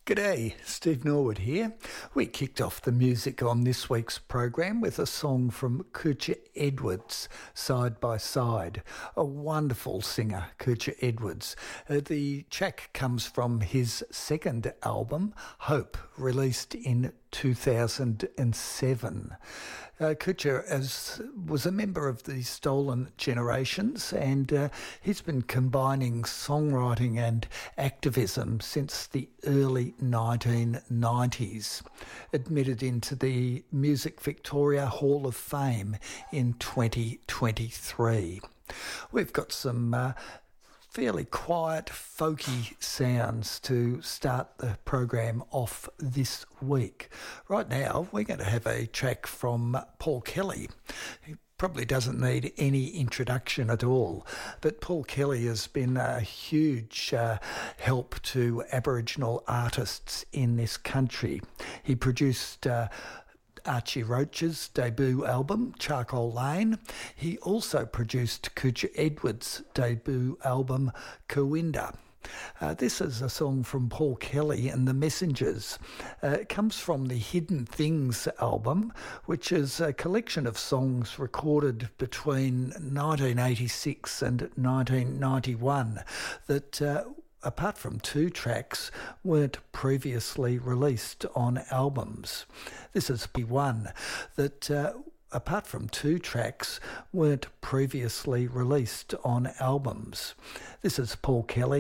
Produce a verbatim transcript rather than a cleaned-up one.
G'day, Steve Norwood here. We kicked off the music on this week's program with a song from Coocher Edwards, Side by Side. A wonderful singer, Coocher Edwards. Uh, the track comes from his second album, Hope, released in two thousand seven. Uh, Coocher as, was a member of the Stolen Generations, and uh, he's been combining songwriting and activism since the early nineteen nineties. Admitted into the Music Victoria Hall of Fame in twenty twenty-three. We've got some uh, fairly quiet, folky sounds to start the program off this week. Right now, we're going to have a track from Paul Kelly. He probably doesn't need any introduction at all, but Paul Kelly has been a huge uh, help to Aboriginal artists in this country. He produced Uh, Archie Roach's debut album, Charcoal Lane. He also produced Coocher Edwards' debut album, Cowinda. Uh, this is a song from Paul Kelly and the Messengers. Uh, it comes from the Hidden Things album, which is a collection of songs recorded between nineteen eighty-six and nineteen ninety-one that uh, apart from two tracks, weren't previously released on albums. This is one that, uh, apart from two tracks, weren't previously released on albums. This is Paul Kelly